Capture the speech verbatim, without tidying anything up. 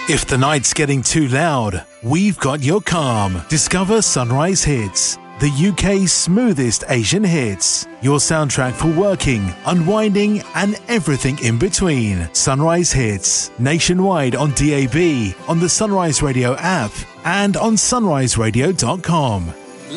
If the night's getting too loud, we've got your calm. Discover Sunrise Hits, the U K's smoothest Asian hits. Your soundtrack for working, unwinding, and everything in between. Sunrise Hits, nationwide on D A B, on the Sunrise Radio app, and on sunrise radio dot com.